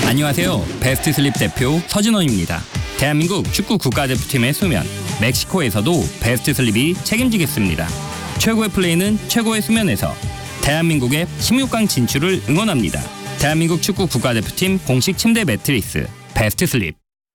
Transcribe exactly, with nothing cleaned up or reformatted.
안녕하세요. 베스트 슬립 대표 서진원입니다. 대한민국 축구 국가대표팀의 수면, 멕시코에서도 베스트 슬립이 책임지겠습니다. 최고의 플레이는 최고의 수면에서. 대한민국의 십육 강 진출을 응원합니다. 대한민국 축구 국가대표팀 공식 침대 매트리스 베스트 슬립.